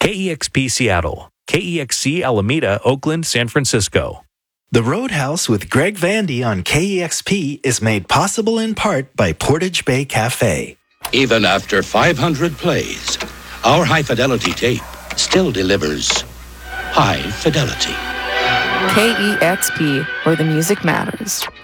KEXP Seattle, KEXC Alameda, Oakland, San Francisco. The Roadhouse with Greg Vandy on KEXP is made possible in part by Portage Bay Cafe. Even after 500 plays, our high-fidelity tape still delivers high fidelity. KEXP, where the music matters.